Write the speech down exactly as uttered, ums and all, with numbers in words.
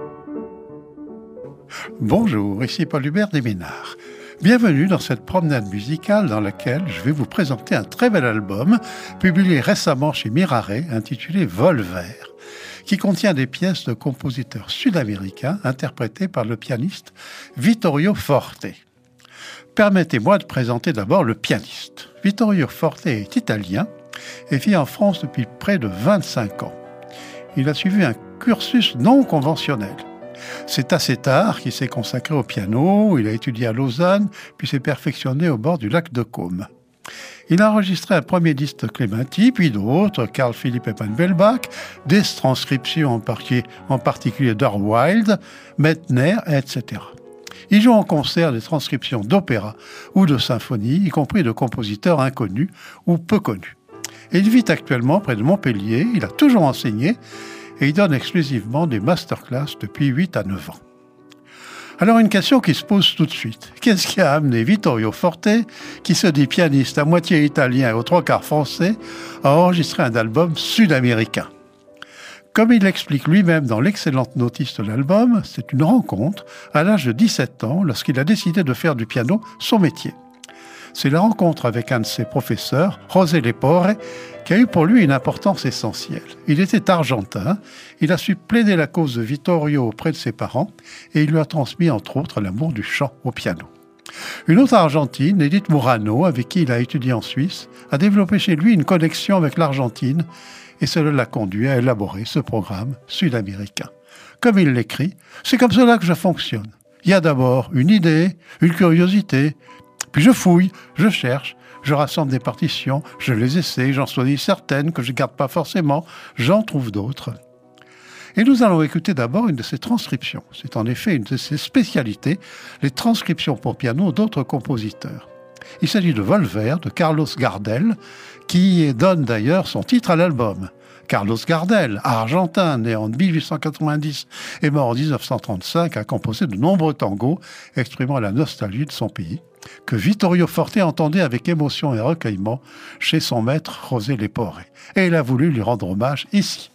Bonjour, ici Paul Hubert des Ménards. Bienvenue dans cette promenade musicale dans laquelle je vais vous présenter un très bel album publié récemment chez Mirare intitulé Vol vert, qui contient des pièces de compositeurs sud-américains interprétées par le pianiste Vittorio Forte. Permettez-moi de présenter d'abord le pianiste. Vittorio Forte est italien et vit en France depuis près de vingt-cinq ans. Il a suivi un cursus non conventionnel. C'est assez tard qu'il s'est consacré au piano, il a étudié à Lausanne, puis s'est perfectionné au bord du lac de Côme. Il a enregistré un premier disque de Clementi, puis d'autres, Carl Philipp Eppenbellbach, des transcriptions en, partie, en particulier d'Earl Wild, Mettner, et cetera. Il joue en concert des transcriptions d'opéra ou de symphonie, y compris de compositeurs inconnus ou peu connus. Et il vit actuellement près de Montpellier, il a toujours enseigné, et il donne exclusivement des masterclass depuis huit à neuf ans. Alors une question qui se pose tout de suite. Qu'est-ce qui a amené Vittorio Forte, qui se dit pianiste à moitié italien et aux trois quarts français, à enregistrer un album sud-américain ? Comme il l'explique lui-même dans l'excellente notice de l'album, c'est une rencontre à l'âge de dix-sept ans lorsqu'il a décidé de faire du piano son métier. C'est la rencontre avec un de ses professeurs, José Lepore, qui a eu pour lui une importance essentielle. Il était argentin, il a su plaider la cause de Vittorio auprès de ses parents et il lui a transmis entre autres l'amour du chant au piano. Une autre argentine, Edith Murano, avec qui il a étudié en Suisse, a développé chez lui une connexion avec l'Argentine et cela l'a conduit à élaborer ce programme sud-américain. Comme il l'écrit, c'est comme cela que je fonctionne. Il y a d'abord une idée, une curiosité, puis je fouille, je cherche, je rassemble des partitions, je les essaie, j'en choisis certaines que je ne garde pas forcément, j'en trouve d'autres. Et nous allons écouter d'abord une de ces transcriptions. C'est en effet une de ses spécialités, les transcriptions pour piano d'autres compositeurs. Il s'agit de Vol vert de Carlos Gardel, qui donne d'ailleurs son titre à l'album. Carlos Gardel, argentin, né en mille huit cent quatre-vingt-dix et mort en dix-neuf cent trente-cinq, a composé de nombreux tangos exprimant la nostalgie de son pays, que Vittorio Forte entendait avec émotion et recueillement chez son maître José Lepore. Et il a voulu lui rendre hommage ici.